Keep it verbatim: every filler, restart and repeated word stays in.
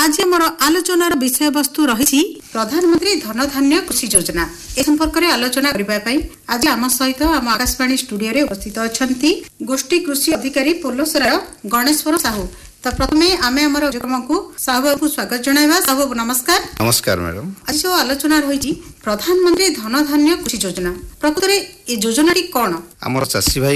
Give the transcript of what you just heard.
आज आमर आलोचनार विषय वस्तु रही प्रधानमंत्री धन धान्य कृषि योजना ए संपर्क में आलोचना करने आज आम सहित आम आकाशवाणी स्टूडियो रे उपस्थित अच्छा गोष्ठी कृषि अधिकारी पोलोसर गणेश्वर साहू। तो प्रथमे आमे हमर कार्यक्रम को साहू बाबू स्वागत जणाइबा। साहू बाबू नमस्कार। नमस्कार मैडम। आज जो आलोचना रही प्रधानमंत्री धन धान्य कृषि योजना प्रकृत रे ए योजना टी कोन? हमर चासी भाई